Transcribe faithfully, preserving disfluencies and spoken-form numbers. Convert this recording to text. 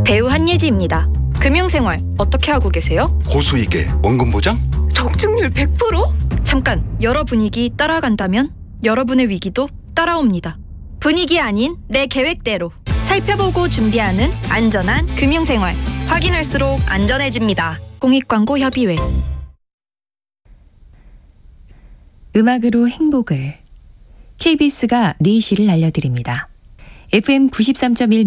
배우 한예지입니다. 금융생활 어떻게 하고 계세요? 고수익에 원금 보장? 적중률 백 퍼센트? 잠깐, 여러 분위기 따라간다면 여러분의 위기도 따라옵니다. 분위기 아닌 내 계획대로 살펴보고 준비하는 안전한 금융생활. 확인할수록 안전해집니다. 공익광고협의회. 음악으로 행복을. 케이비에스가 네 시를 알려드립니다. 에프엠 구십삼 점 일